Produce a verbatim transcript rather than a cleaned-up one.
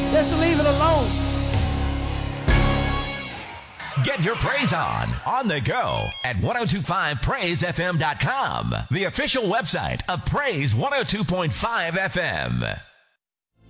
Just leave it alone. Get your praise on, on the go at ten twenty-five praise f m dot com, the official website of Praise one oh two point five F M.